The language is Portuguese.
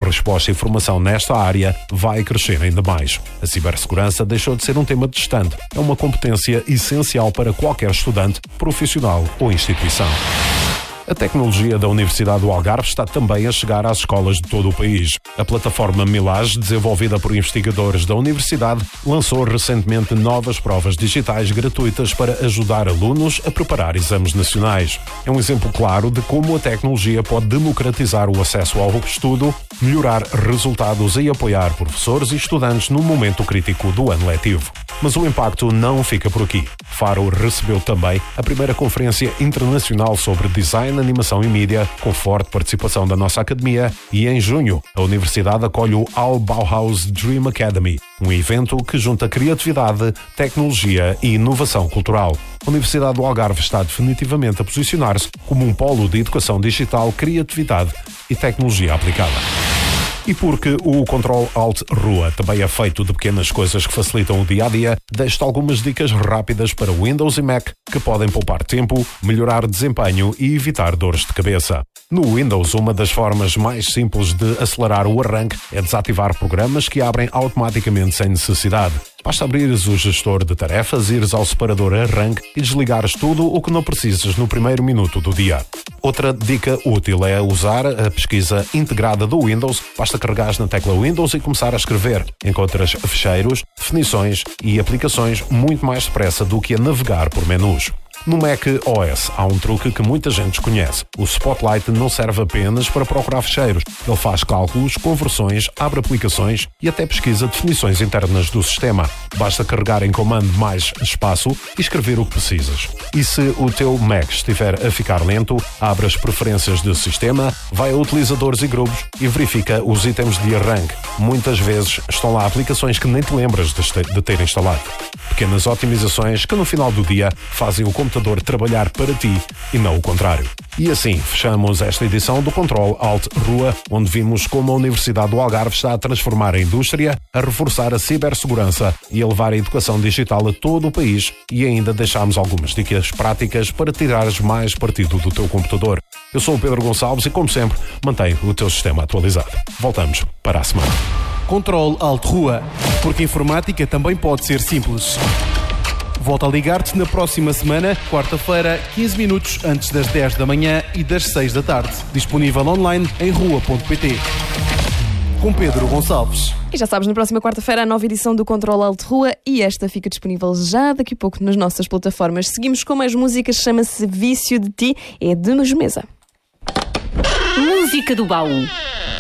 resposta e formação nesta área vai crescer ainda mais. A cibersegurança deixou de ser um tema distante. É uma competência essencial para qualquer estudante, profissional ou instituição. A tecnologia da Universidade do Algarve está também a chegar às escolas de todo o país. A plataforma Milage, desenvolvida por investigadores da Universidade, lançou recentemente novas provas digitais gratuitas para ajudar alunos a preparar exames nacionais. É um exemplo claro de como a tecnologia pode democratizar o acesso ao estudo, melhorar resultados e apoiar professores e estudantes no momento crítico do ano letivo. Mas o impacto não fica por aqui. Faro recebeu também a primeira Conferência Internacional sobre Design, Animação e Mídia, com forte participação da nossa academia, e em junho a Universidade acolhe o All Bauhaus Dream Academy, um evento que junta criatividade, tecnologia e inovação cultural. A Universidade do Algarve está definitivamente a posicionar-se como um polo de educação digital, criatividade e tecnologia aplicada. E porque o Ctrl-Alt-Rua também é feito de pequenas coisas que facilitam o dia-a-dia, deixo-te algumas dicas rápidas para Windows e Mac que podem poupar tempo, melhorar desempenho e evitar dores de cabeça. No Windows, uma das formas mais simples de acelerar o arranque é desativar programas que abrem automaticamente sem necessidade. Basta abrires o gestor de tarefas, ires ao separador arranque e desligares tudo o que não precisas no primeiro minuto do dia. Outra dica útil é usar a pesquisa integrada do Windows. Basta carregares na tecla Windows e começar a escrever. Encontras ficheiros, definições e aplicações muito mais depressa do que a navegar por menus. No Mac OS há um truque que muita gente desconhece. O Spotlight não serve apenas para procurar ficheiros. Ele faz cálculos, conversões, abre aplicações e até pesquisa definições internas do sistema. Basta carregar em comando mais espaço e escrever o que precisas. E se o teu Mac estiver a ficar lento, abre as preferências do sistema, vai a utilizadores e grupos e verifica os itens de arranque. Muitas vezes estão lá aplicações que nem te lembras de ter instalado. Pequenas otimizações que no final do dia fazem o computador trabalhar para ti e não o contrário. E assim fechamos esta edição do Ctrl-Alt-Rua, onde vimos como a Universidade do Algarve está a transformar a indústria, a reforçar a cibersegurança e a levar a educação digital a todo o país, e ainda deixámos algumas dicas práticas para tirares mais partido do teu computador. Eu sou o Pedro Gonçalves e, como sempre, mantenho o teu sistema atualizado. Voltamos para a semana. Ctrl-Alt-Rua, porque a informática também pode ser simples. Volto a ligar-te na próxima semana, quarta-feira, 15 minutos antes das 10 da manhã e das 6 da tarde. Disponível online em rua.pt. Com Pedro Gonçalves. E já sabes, na próxima quarta-feira a nova edição do Ctrl-Alt-Rua, e esta fica disponível já daqui a pouco nas nossas plataformas. Seguimos com mais músicas, chama-se Vício de Ti, é de Majomesa. Música do baú.